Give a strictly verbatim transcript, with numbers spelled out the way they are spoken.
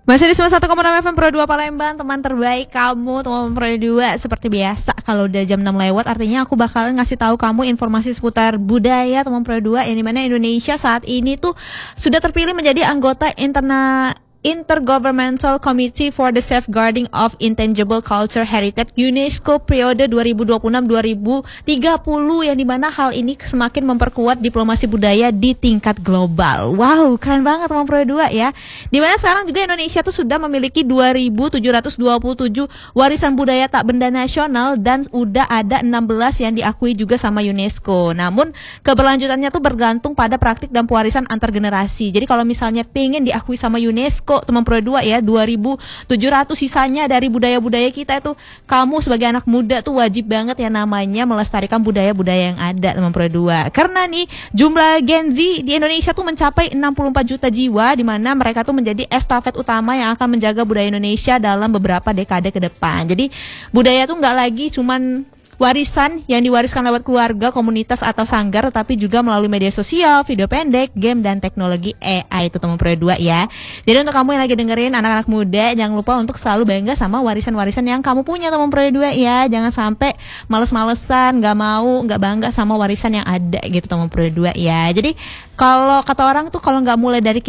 Masih di sembilan puluh satu koma enam F M Pro dua Palembang, teman terbaik kamu, teman Pro dua. Seperti biasa, kalau udah jam enam lewat, artinya aku bakalan ngasih tahu kamu informasi seputar budaya teman Pro dua, yang dimana Indonesia saat ini tuh sudah terpilih menjadi anggota interna Intergovernmental Committee for the Safeguarding of Intangible Cultural Heritage UNESCO periode dua ribu dua puluh enam sampai dua ribu tiga puluh, yang dimana hal ini semakin memperkuat diplomasi budaya di tingkat global. Wow, keren banget teman Pro dua ya. Dimana sekarang juga Indonesia tuh sudah memiliki dua ribu tujuh ratus dua puluh tujuh warisan budaya tak benda nasional, dan udah ada enam belas yang diakui juga sama UNESCO. Namun keberlanjutannya tuh bergantung pada praktik dan pewarisan antar generasi. Jadi kalau misalnya pengen diakui sama UNESCO teman Pro dua ya, dua ribu tujuh ratus sisanya dari budaya-budaya kita itu, kamu sebagai anak muda tuh wajib banget ya namanya melestarikan budaya-budaya yang ada teman Pro dua. Karena nih jumlah Gen Z di Indonesia tuh mencapai enam puluh empat juta jiwa, di mana mereka tuh menjadi estafet utama yang akan menjaga budaya Indonesia dalam beberapa dekade ke depan. Jadi budaya tuh nggak lagi cuman warisan yang diwariskan lewat keluarga, komunitas, atau sanggar, tetapi juga melalui media sosial, video pendek, game, dan teknologi A I itu teman Pro dua ya. Jadi untuk kamu yang lagi dengerin, anak-anak muda, jangan lupa untuk selalu bangga sama warisan-warisan yang kamu punya teman Pro dua ya. Jangan sampai males-malesan, gak mau, gak bangga sama warisan yang ada gitu teman Pro dua ya. Jadi kalau kata orang tuh, kalau gak mulai dari